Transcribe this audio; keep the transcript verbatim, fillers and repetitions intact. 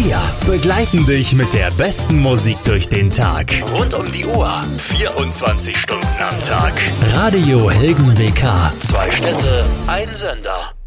Wir begleiten dich mit der besten Musik durch den Tag. Rund um die Uhr. vierundzwanzig Stunden am Tag. Radio Helgen W K. Zwei Städte, ein Sender.